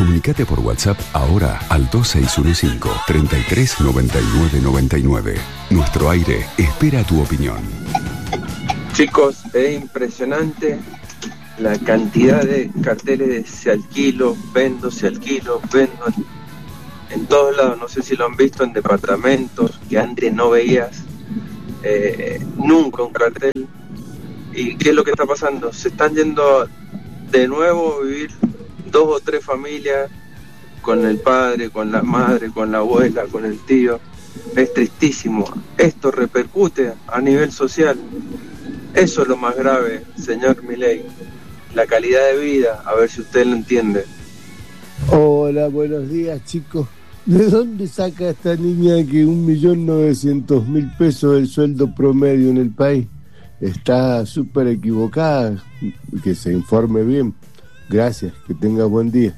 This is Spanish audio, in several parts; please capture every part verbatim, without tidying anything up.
Comunicate por WhatsApp ahora al dos seis uno cinco, treinta y tres noventa y nueve noventa y nueve. Nuestro aire espera tu opinión. Chicos, es impresionante la cantidad de carteles de se alquilo, vendo, se alquilo, vendo en, en todos lados. No sé si lo han visto en departamentos que antes no veías eh, nunca un cartel. ¿Y qué es lo que está pasando? Se están yendo de nuevo a vivir dos o tres familias con el padre, con la madre, con la abuela, con el tío. Es tristísimo. Esto repercute a nivel social. Eso es lo más grave, señor Milei. La calidad de vida, a ver si usted lo entiende. Hola, buenos días, chicos. ¿De dónde saca esta niña que un millón novecientos mil pesos es el sueldo promedio en el país? Está súper equivocada. Que se informe bien. Gracias, que tenga buen día.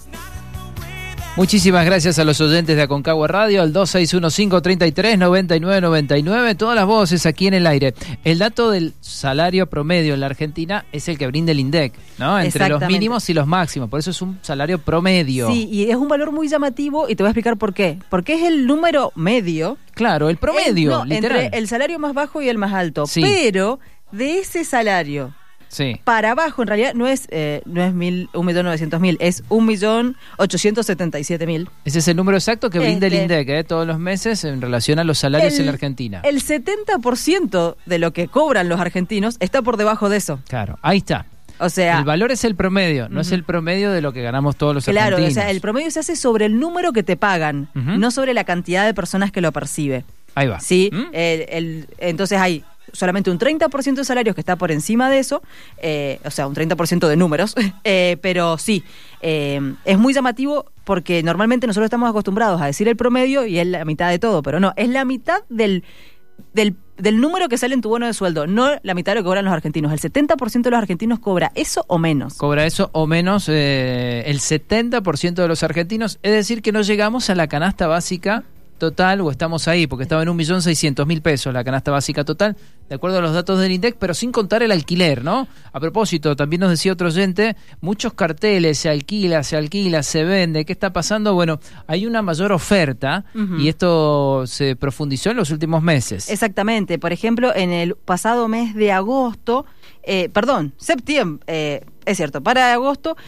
Muchísimas gracias a los oyentes de Aconcagua Radio, al dos seis uno cinco, treinta y tres, noventa y nueve noventa y nueve, todas las voces aquí en el aire. El dato del salario promedio en la Argentina es el que brinda el INDEC, ¿no? Entre los mínimos y los máximos, por eso es un salario promedio. Sí, y es un valor muy llamativo y te voy a explicar por qué. Porque es el número medio. Claro, el promedio, es, no, literal. Entre el salario más bajo y el más alto. Sí. Pero de ese salario... Sí. Para abajo, en realidad, no es eh, no es mil, un millón novecientos mil, es un millón ochocientos setenta y siete mil. Ese es el número exacto que brinda este, el INDEC eh, todos los meses en relación a los salarios el, en la Argentina. El setenta por ciento de lo que cobran los argentinos está por debajo de eso. Claro, ahí está. O sea, el valor es el promedio, no uh-huh. es el promedio de lo que ganamos todos los claro, argentinos. Claro, o sea, el promedio se hace sobre el número que te pagan, uh-huh. no sobre la cantidad de personas que lo percibe. Ahí va. Sí, ¿Mm? el, el, entonces hay solamente un treinta por ciento de salarios que está por encima de eso, eh, o sea, un treinta por ciento de números, eh, pero sí, eh, es muy llamativo porque normalmente nosotros estamos acostumbrados a decir el promedio y es la mitad de todo, pero no, es la mitad del, del, del número que sale en tu bono de sueldo, no la mitad de lo que cobran los argentinos. El setenta por ciento de los argentinos cobra eso o menos. Cobra eso o menos eh, el setenta por ciento de los argentinos, es decir, que no llegamos a la canasta básica total, o estamos ahí, porque estaba en un millón seiscientos mil pesos la canasta básica total, de acuerdo a los datos del INDEC, pero sin contar el alquiler, ¿no? A propósito, también nos decía otro oyente, muchos carteles, se alquila, se alquila, se vende, ¿qué está pasando? Bueno, hay una mayor oferta, uh-huh. y esto se profundizó en los últimos meses. Exactamente, por ejemplo, en el pasado mes de agosto, eh, perdón, septiembre, eh, es cierto, para agosto,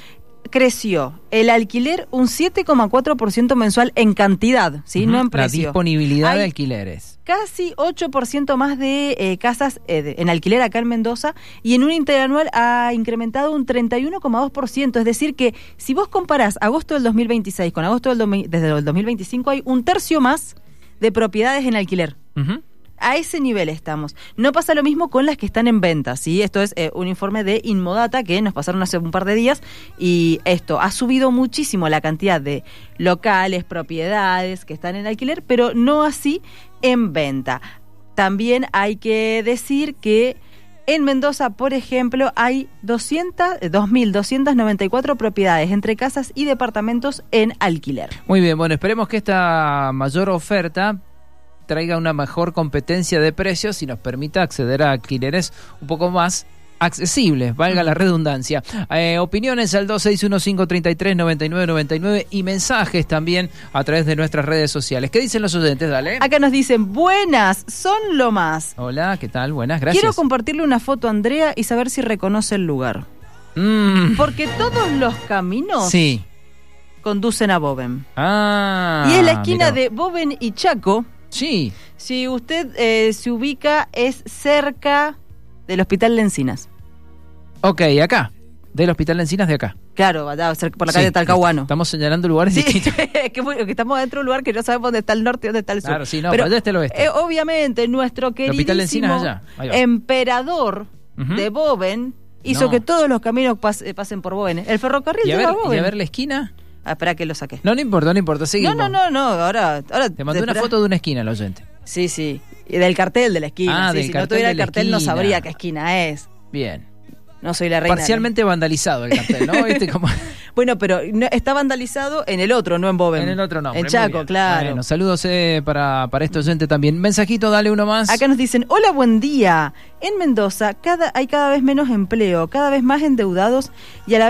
creció el alquiler un siete coma cuatro por ciento mensual en cantidad, ¿sí? Uh-huh. No en precio. La disponibilidad Hay de alquileres. Casi ocho por ciento más de eh, casas eh, de, en alquiler acá en Mendoza, y en un interanual ha incrementado un treinta y uno coma dos por ciento. Es decir que si vos comparás agosto del dos mil veintiséis con agosto del do, desde el dos mil veinticinco, hay un tercio más de propiedades en alquiler. Uh-huh. A ese nivel estamos. No pasa lo mismo con las que están en venta, ¿sí? Esto es eh, un informe de Inmodata que nos pasaron hace un par de días, y esto ha subido muchísimo la cantidad de locales, propiedades que están en alquiler, pero no así en venta. También hay que decir que en Mendoza, por ejemplo, hay dos mil doscientas noventa y cuatro propiedades entre casas y departamentos en alquiler. Muy bien, bueno, esperemos que esta mayor oferta traiga una mejor competencia de precios y nos permita acceder a alquileres un poco más accesibles, valga la redundancia. Eh, opiniones al dos seis uno cinco, treinta y tres, noventa y nueve noventa y nueve y mensajes también a través de nuestras redes sociales. ¿Qué dicen los oyentes? Dale. Acá nos dicen, buenas, son lo más. Hola, ¿qué tal? Buenas, gracias. Quiero compartirle una foto a Andrea y saber si reconoce el lugar. Mm. Porque todos los caminos sí. conducen a Boven. Ah, y es la esquina mirá. de Boven y Chaco. Sí. Si usted eh, se ubica, es cerca del Hospital de Encinas. Ok, acá. Del Hospital de Encinas de acá. Claro, por la calle sí, Talcahuano. Estamos señalando lugares sí, distintos. que, que estamos dentro de un lugar que no sabemos dónde está el norte y dónde está el sur. Claro, sí, no, pero allá está el oeste. Eh, obviamente, nuestro queridísimo allá. emperador uh-huh. de Boven hizo no. que todos los caminos pas, pasen por Boven. El ferrocarril ¿Y a, de ver, Boven. ¿Y a ver la esquina? Ah, espera que lo saqué. No, no importa, no importa, seguimos. No, no, no, no, ahora... ahora te mandé una foto de una esquina al oyente. Sí, sí, y del cartel de la esquina. Ah, sí, del si cartel no tuviera de el la cartel esquina. No sabría qué esquina es. Bien. No soy la reina. Parcialmente vandalizado el cartel, ¿no? ¿Viste cómo? Bueno, pero no, está vandalizado en el otro, no en Boven. En el otro no. En Chaco, claro. Bueno, saludos eh, para, para este oyente también. Mensajito, dale uno más. Acá nos dicen, hola, buen día. En Mendoza cada, hay cada vez menos empleo, cada vez más endeudados y a la vez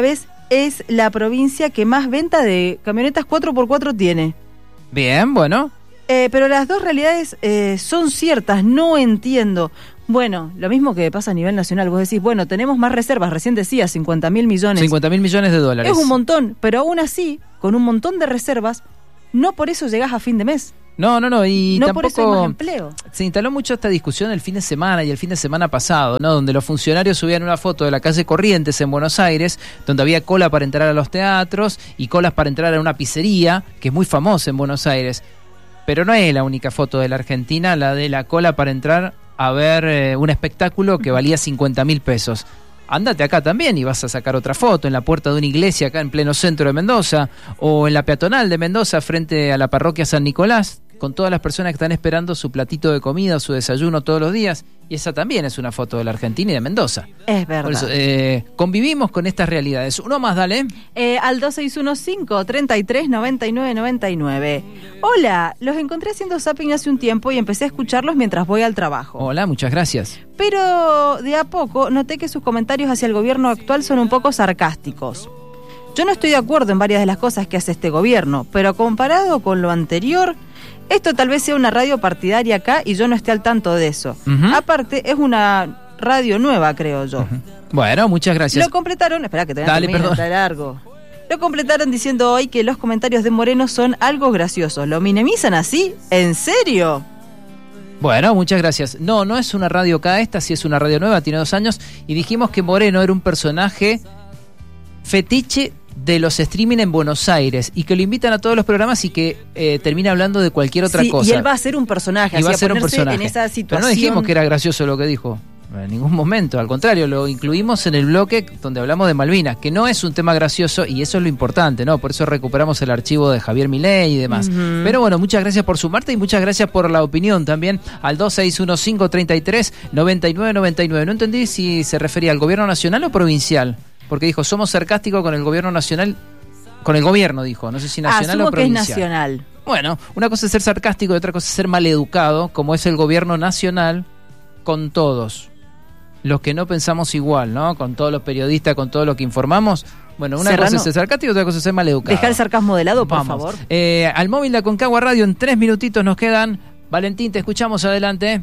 es la provincia que más venta de camionetas cuatro por cuatro tiene. Bien, bueno. Eh, pero las dos realidades eh, son ciertas, no entiendo. Bueno, lo mismo que pasa a nivel nacional. Vos decís, bueno, tenemos más reservas, recién decía, cincuenta mil millones. cincuenta mil millones de dólares. Es un montón, pero aún así, con un montón de reservas, no por eso llegás a fin de mes. No, no, no, y no tampoco por eso hay más empleo. Se instaló mucho esta discusión el fin de semana y el fin de semana pasado, ¿no? Donde los funcionarios subían una foto de la calle Corrientes en Buenos Aires, donde había cola para entrar a los teatros y colas para entrar a una pizzería, que es muy famosa en Buenos Aires. Pero no es la única foto de la Argentina, la de la cola para entrar a ver eh, un espectáculo que valía cincuenta mil pesos. Ándate acá también y vas a sacar otra foto en la puerta de una iglesia acá en pleno centro de Mendoza, o en la peatonal de Mendoza frente a la parroquia San Nicolás, con todas las personas que están esperando su platito de comida, su desayuno todos los días, y esa también es una foto de la Argentina y de Mendoza. Es verdad. Por eso, eh, convivimos con estas realidades. Uno más, dale. Eh, al dos seis uno cinco, treinta y tres, noventa y nueve, noventa y nueve. Hola, los encontré haciendo zapping hace un tiempo y empecé a escucharlos mientras voy al trabajo. Hola, muchas gracias. Pero de a poco noté que sus comentarios hacia el gobierno actual son un poco sarcásticos. Yo no estoy de acuerdo en varias de las cosas que hace este gobierno, pero comparado con lo anterior, esto tal vez sea una radio partidaria acá y yo no esté al tanto de eso. Uh-huh. Aparte, es una radio nueva, creo yo. Uh-huh. Bueno, muchas gracias. Lo completaron, espera que te voy a Dale, terminar, está largo. Lo completaron diciendo hoy que los comentarios de Moreno son algo graciosos. ¿Lo minimizan así? ¿En serio? Bueno, muchas gracias. No, no es una radio acá, esta sí es una radio nueva, tiene dos años, y dijimos que Moreno era un personaje fetiche de los streaming en Buenos Aires y que lo invitan a todos los programas y que eh, termina hablando de cualquier otra sí, cosa. Y él va a ser un personaje, y va a ser un personaje en esa situación. Pero no dijimos que era gracioso lo que dijo. En ningún momento, al contrario, lo incluimos en el bloque donde hablamos de Malvinas, que no es un tema gracioso y eso es lo importante, ¿no? Por eso recuperamos el archivo de Javier Milei y demás. Uh-huh. Pero bueno, muchas gracias por sumarte y muchas gracias por la opinión también al dos seis uno cinco, treinta y tres, noventa y nueve, noventa y nueve. No entendí si se refería al gobierno nacional o provincial, porque dijo, somos sarcásticos con el gobierno nacional, con el gobierno dijo, no sé si nacional Asumo o provincial. Que es nacional. Bueno, una cosa es ser sarcástico y otra cosa es ser maleducado, como es el gobierno nacional con todos los que no pensamos igual, ¿no? Con todos los periodistas, con todo lo que informamos. Bueno, una Serrano, cosa es ser sarcástico y otra cosa es ser maleducado. Deja el sarcasmo de lado, por Vamos. favor. Eh, al móvil de Aconcagua Radio, en tres minutitos nos quedan. Valentín, te escuchamos, adelante.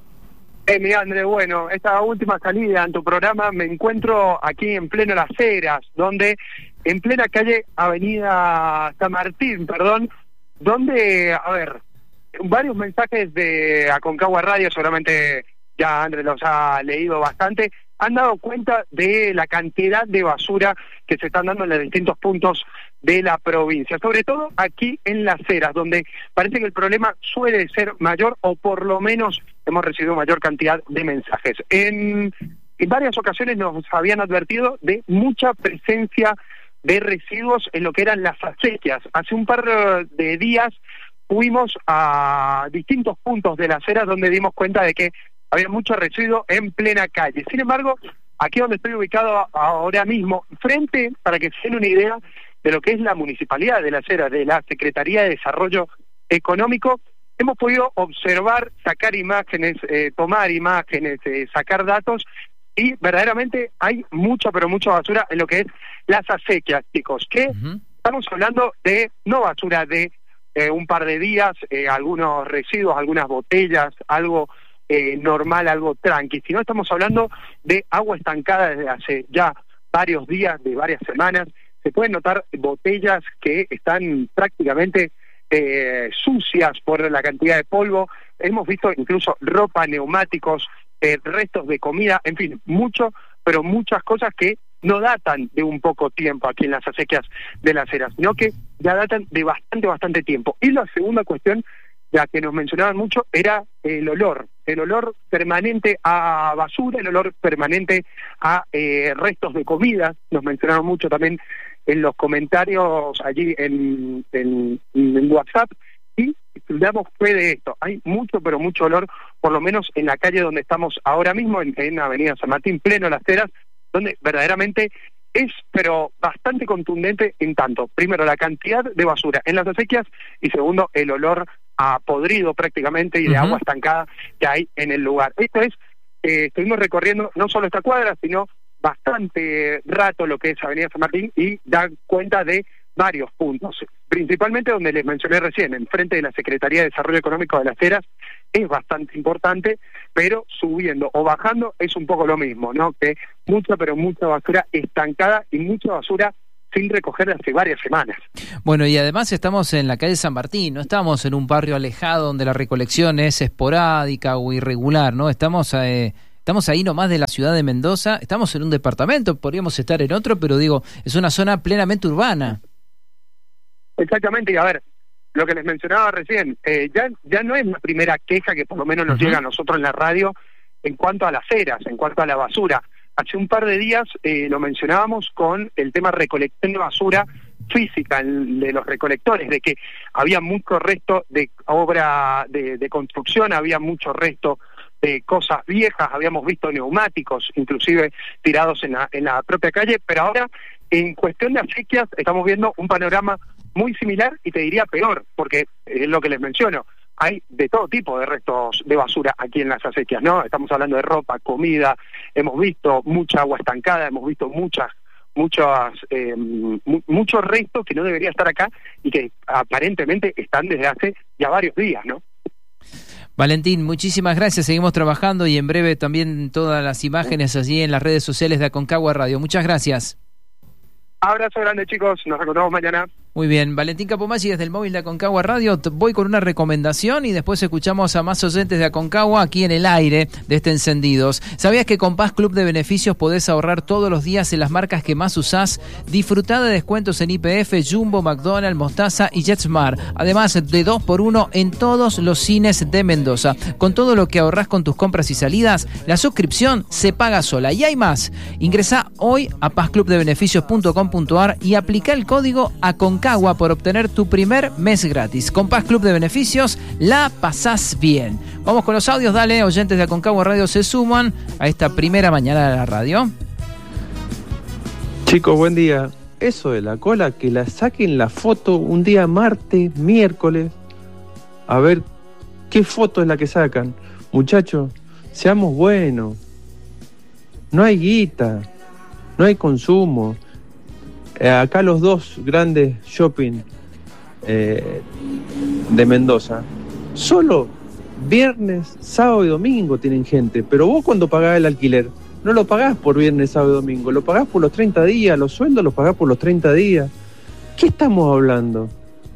Eh, mi André, bueno, esta última salida en tu programa me encuentro aquí en pleno Las Heras, donde, en plena calle Avenida San Martín, perdón, donde, a ver, varios mensajes de Aconcagua Radio, seguramente ya Andrés los ha leído bastante, han dado cuenta de la cantidad de basura que se están dando en los distintos puntos de la provincia, sobre todo aquí en Las Heras, donde parece que el problema suele ser mayor, o por lo menos hemos recibido mayor cantidad de mensajes. En, en varias ocasiones nos habían advertido de mucha presencia de residuos en lo que eran las acequias. Hace un par de días fuimos a distintos puntos de Las Heras donde dimos cuenta de que había mucho residuo en plena calle. Sin embargo, aquí donde estoy ubicado ahora mismo, frente, para que se den una idea de lo que es la Municipalidad de Las Heras, de la Secretaría de Desarrollo Económico, hemos podido observar, sacar imágenes, eh, tomar imágenes, eh, sacar datos, y verdaderamente hay mucha, pero mucha basura en lo que es las acequias, chicos, que uh-huh. estamos hablando de, no basura de eh, un par de días, eh, algunos residuos, algunas botellas, algo Eh, normal, algo tranqui, si no estamos hablando de agua estancada desde hace ya varios días, de varias semanas. Se pueden notar botellas que están prácticamente eh, sucias por la cantidad de polvo. Hemos visto incluso ropa, neumáticos, eh, restos de comida, en fin, mucho, pero muchas cosas que no datan de un poco tiempo aquí en las acequias de Las Heras, sino que ya datan de bastante, bastante tiempo. Y la segunda cuestión, ya que nos mencionaban mucho, era el olor, el olor permanente a basura, el olor permanente a eh, restos de comida. Nos mencionaron mucho también en los comentarios allí en, en, en WhatsApp, y damos fe de esto. Hay mucho, pero mucho olor, por lo menos en la calle donde estamos ahora mismo, en, en Avenida San Martín, pleno Las Heras, donde verdaderamente es, pero bastante contundente en tanto, primero, la cantidad de basura en las acequias, y segundo, el olor a podrido prácticamente y de uh-huh. agua estancada que hay en el lugar. Esto es, eh, estuvimos recorriendo no solo esta cuadra, sino bastante rato lo que es Avenida San Martín y da cuenta de varios puntos, principalmente donde les mencioné recién, enfrente de la Secretaría de Desarrollo Económico de Las Heras, es bastante importante, pero subiendo o bajando es un poco lo mismo, ¿no? Que mucha, pero mucha basura estancada y mucha basura sin recoger hace varias semanas. Bueno, y además estamos en la calle San Martín, no estamos en un barrio alejado donde la recolección es esporádica o irregular, ¿no? Estamos eh, estamos ahí nomás de la ciudad de Mendoza, estamos en un departamento, podríamos estar en otro, pero digo, es una zona plenamente urbana. Exactamente, y a ver, lo que les mencionaba recién, eh, ya ya no es la primera queja que por lo menos nos uh-huh. llega a nosotros en la radio en cuanto a las eras, en cuanto a la basura. Hace un par de días eh, lo mencionábamos con el tema recolección de basura física el, de los recolectores, de que había mucho resto de obra de, de construcción, había mucho resto de cosas viejas, habíamos visto neumáticos inclusive tirados en la, en la propia calle, pero ahora en cuestión de acequias estamos viendo un panorama muy similar y te diría peor, porque es lo que les menciono, hay de todo tipo de restos de basura aquí en las acequias, ¿no? Estamos hablando de ropa, comida, hemos visto mucha agua estancada, hemos visto muchas, muchas, eh, mu- muchos restos que no debería estar acá y que aparentemente están desde hace ya varios días, ¿no? Valentín, muchísimas gracias, seguimos trabajando y en breve también todas las imágenes allí en las redes sociales de Aconcagua Radio. Muchas gracias. Abrazo grande, chicos, nos encontramos mañana. Muy bien, Valentín Capomaggi desde el móvil de Aconcagua Radio. Voy con una recomendación y después escuchamos a más oyentes de Aconcagua aquí en el aire de este Encendidos. ¿Sabías que con Paz Club de Beneficios podés ahorrar todos los días en las marcas que más usás? Disfrutá de descuentos en Y P F, Jumbo, McDonald's, Mostaza y JetSmart. Además de dos por uno en todos los cines de Mendoza. Con todo lo que ahorrás con tus compras y salidas, la suscripción se paga sola. Y hay más. Ingresá hoy a paz club de beneficios punto com punto a r y aplica el código Aconcagua por obtener tu primer mes gratis. Con Paz Club de Beneficios la pasás bien. Vamos con los audios, dale, oyentes de Aconcagua Radio se suman a esta primera mañana de la radio. Chicos, buen día. Eso de la cola, que la saquen la foto un día martes, miércoles, a ver qué foto es la que sacan. Muchachos, seamos buenos. No hay guita, no hay consumo. Eh, acá los dos grandes shopping eh, de Mendoza, solo viernes, sábado y domingo tienen gente, pero vos cuando pagás el alquiler, no lo pagás por viernes, sábado y domingo, lo pagás por los treinta días, los sueldos los pagás por los treinta días. ¿Qué estamos hablando?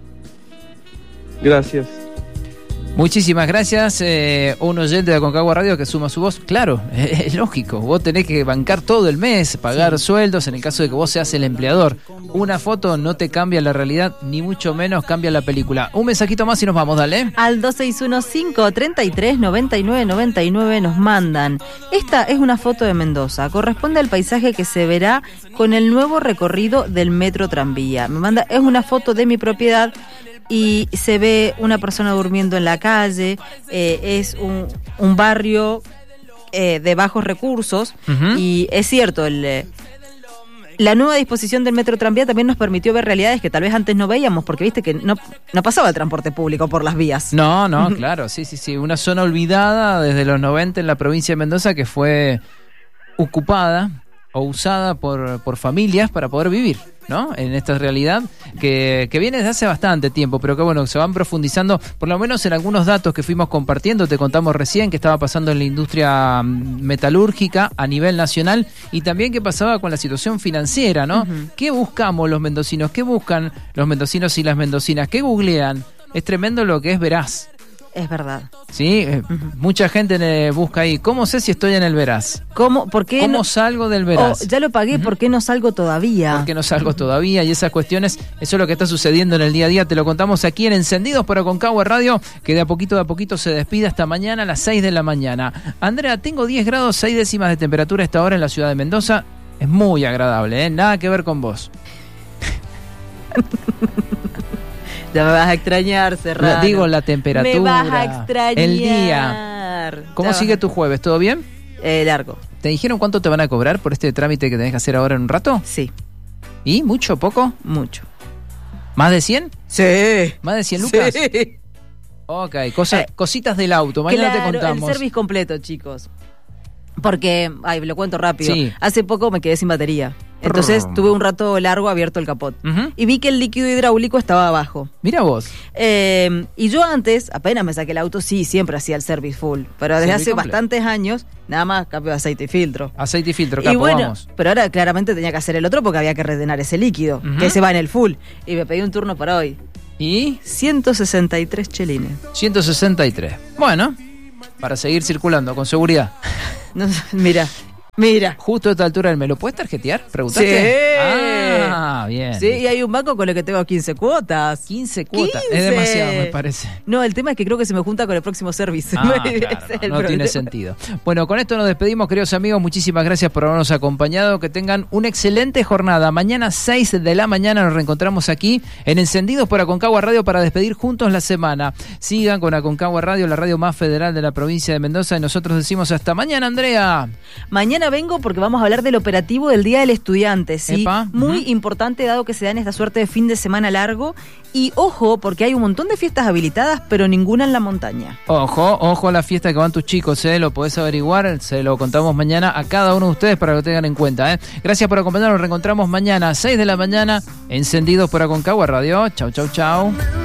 Gracias. Muchísimas gracias, eh, un oyente de Aconcagua Radio que suma su voz. Claro, es, es lógico, vos tenés que bancar todo el mes, pagar sí. sueldos en el caso de que vos seas el empleador. Una foto no te cambia la realidad, ni mucho menos cambia la película. Un mensajito más y nos vamos, dale. Al dos seis uno cinco, treinta y tres, noventa y nueve, noventa y nueve nos mandan. Esta es una foto de Mendoza, corresponde al paisaje que se verá con el nuevo recorrido del metro tranvía. Me manda, es una foto de mi propiedad y se ve una persona durmiendo en la calle, eh, es un, un barrio eh, de bajos recursos uh-huh. y es cierto, el, eh, la nueva disposición del metro tranvía también nos permitió ver realidades que tal vez antes no veíamos, porque viste que no, no pasaba el transporte público por las vías. No, no, claro, sí, sí, sí, una zona olvidada desde los noventa en la provincia de Mendoza que fue ocupada o usada por, por familias para poder vivir, ¿no? En esta realidad que, que viene desde hace bastante tiempo, pero que bueno, se van profundizando, por lo menos en algunos datos que fuimos compartiendo. Te contamos recién qué estaba pasando en la industria metalúrgica a nivel nacional y también qué pasaba con la situación financiera, ¿no? Uh-huh. ¿Qué buscamos los mendocinos? ¿Qué buscan los mendocinos y las mendocinas? ¿Qué googlean? Es tremendo lo que es Veraz. Es verdad. Sí, uh-huh. Mucha gente eh, busca ahí. ¿Cómo sé si estoy en el Veraz? ¿Cómo, por qué ¿Cómo no, salgo del Veraz? Oh, ya lo pagué, uh-huh. ¿por qué no salgo todavía? ¿Por qué no salgo todavía? Y esas cuestiones, eso es lo que está sucediendo en el día a día. Te lo contamos aquí en Encendidos por Aconcagua Radio, que de a poquito de a poquito se despide hasta mañana a las seis de la mañana. Andrea, tengo diez grados, seis décimas de temperatura a esta hora en la ciudad de Mendoza. Es muy agradable, ¿eh? Nada que ver con vos. Ya me vas a extrañar, Serrano. La, digo la temperatura. Me vas a extrañar. El día. ¿Cómo ya sigue vas... tu jueves? ¿Todo bien? Eh, largo. ¿Te dijeron cuánto te van a cobrar por este trámite que tenés que hacer ahora en un rato? Sí. ¿Y? ¿Mucho? ¿Poco? Mucho. ¿Más de cien? Sí. ¿Más de cien lucas? Sí. Ok, cosa, eh, cositas del auto. Mañana claro, te contamos. El service completo, chicos. Porque, ay, lo cuento rápido. Sí. Hace poco me quedé sin batería. Entonces Prrr. tuve un rato largo abierto el capot. Ujú. Y vi que el líquido hidráulico estaba abajo. Mira vos. Eh, y yo antes, apenas me saqué el auto, sí, siempre hacía el service full. Pero desde Service hace completo. bastantes años, nada más cambio de aceite y filtro. Aceite y filtro, Y capo, bueno, vamos. pero ahora claramente tenía que hacer el otro porque había que rellenar ese líquido, Ujú. que se va en el full. Y me pedí un turno para hoy. Y ciento sesenta y tres chelines. ciento sesenta y tres. Bueno, para seguir circulando con seguridad. No, mira, mira. Justo a esta altura, ¿me lo puedes tarjetear? ¿Preguntaste? Sí. Ah, bien. Sí, y hay un banco con el que tengo quince cuotas. quince cuotas. quince. Es demasiado, me parece. No, el tema es que creo que se me junta con el próximo service. Ah, Ese claro, es no, el no problema. tiene sentido. Bueno, con esto nos despedimos, queridos amigos. Muchísimas gracias por habernos acompañado. Que tengan una excelente jornada. Mañana seis de la mañana nos reencontramos aquí en Encendidos por Aconcagua Radio para despedir juntos la semana. Sigan con Aconcagua Radio, la radio más federal de la provincia de Mendoza. Y nosotros decimos hasta mañana, Andrea. Mañana vengo porque vamos a hablar del operativo del Día del Estudiante, ¿sí? Epa, Muy ujú. importante dado que se dan esta suerte de fin de semana largo. Y ojo, porque hay un montón de fiestas habilitadas, pero ninguna en la montaña. Ojo, ojo a la fiesta que van tus chicos, ¿eh? Lo podés averiguar, se lo contamos mañana a cada uno de ustedes para que lo tengan en cuenta, ¿eh? Gracias por acompañarnos, nos reencontramos mañana a seis de la mañana, Encendidos por Aconcagua Radio. Chau, chau, chau.